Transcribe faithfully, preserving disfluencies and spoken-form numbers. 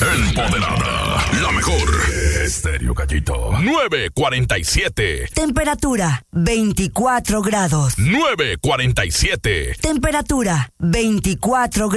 Empoderada. La mejor. Estéreo Gallito. nueve cuarenta y siete. Temperatura veinticuatro grados. nueve cuarenta y siete. Temperatura veinticuatro grados.